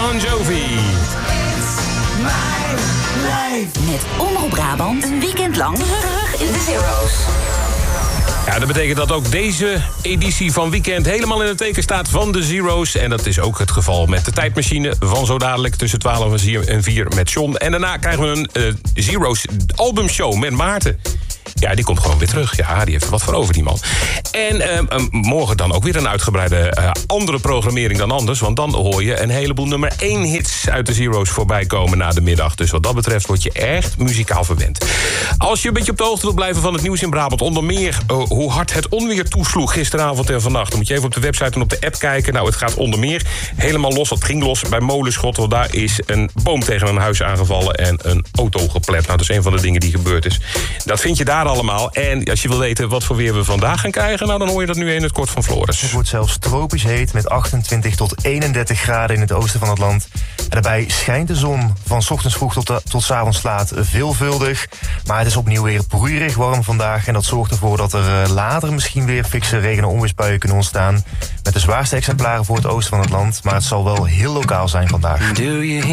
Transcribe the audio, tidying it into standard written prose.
Bon Jovi. Met Omroep Brabant een weekend lang terug in de Zero's. Ja, dat betekent dat ook deze editie van Weekend helemaal in het teken staat van de Zero's. En dat is ook het geval met de tijdmachine van zo dadelijk tussen 12 en 4 met John. En daarna krijgen we een Zero's albumshow met Maarten. Ja, die komt gewoon weer terug. Ja, die heeft er wat voor over, die man. En morgen dan ook weer een uitgebreide andere programmering dan anders. Want dan hoor je een heleboel nummer 1 hits uit de Zero's voorbij komen na de middag. Dus wat dat betreft word je echt muzikaal verwend. Als je een beetje op de hoogte wilt blijven van het nieuws in Brabant, onder meer hoe hard het onweer toesloeg gisteravond en vannacht, dan moet je even op de website en op de app kijken. Nou, het gaat onder meer helemaal los. Dat ging los bij Molenschot, want daar is een boom tegen een huis aangevallen en een auto geplet. Nou, dat is een van de dingen die gebeurd is. Dat vind je daar allemaal. En als je wil weten wat voor weer we vandaag gaan krijgen, nou, dan hoor je dat nu in het kort van Floris. Het wordt zelfs tropisch heet met 28 tot 31 graden in het oosten van het land. En daarbij schijnt de zon van 's ochtends vroeg tot 's avonds laat veelvuldig. Maar het is opnieuw weer broeierig warm vandaag. En dat zorgt ervoor dat er later misschien weer fikse regen- en onweersbuien kunnen ontstaan. Met de zwaarste exemplaren voor het oosten van het land. Maar het zal wel heel lokaal zijn vandaag.